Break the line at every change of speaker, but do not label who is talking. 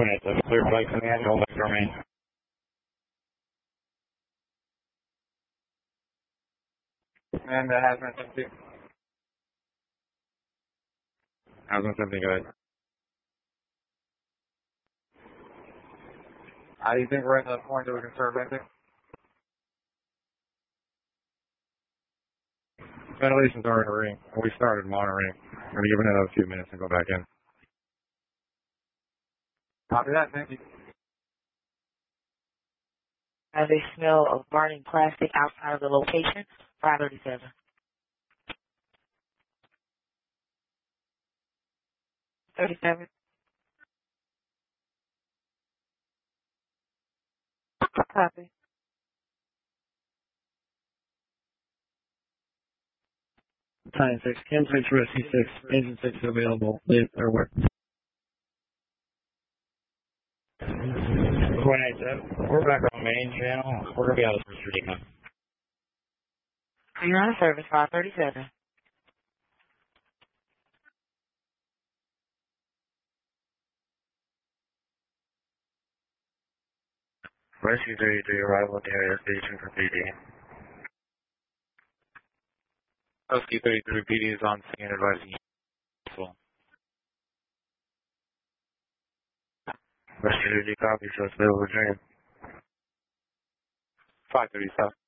That's a clear flight command, hold back to remain. And hazmat 72. Hazmat 70, go ahead. Do you think we're at the point that we can start venting? Ventilation's already ring. We started monitoring. We're going to give it another few minutes and go back in. Copy that, thank you.
As a smell of burning plastic outside of the location, 537. $37. Copy.
Time 6, Cam 6, Rescue 6, Engine 6 available, leave or work.
187, we're back on main channel. We're going to be out of Mr. Decon.
You're on service, 537.
Rescue 33, arrival at the area station for PD. Rescue 33, PD is on scene advising you. Rescue 33, copy, so it's available, Virginia. 537.